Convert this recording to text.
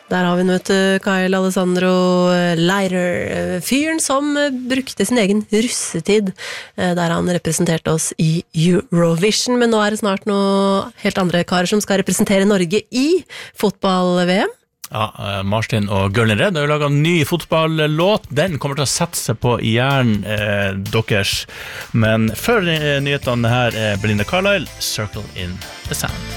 Der har vi nå Kyle Alessandro Leirer, fyren som brukte sin egen russetid, der han representerte oss i Eurovision, men nå det snart noe helt andre karer som skal representere Norge i fotball-VM. Ja, Martin og Gørlen Redd har jo laget en ny fotballlåt. Den kommer til å sette seg på hjernen deres. Men før nyhetene her Belinda Carlisle, Circle in the Sand.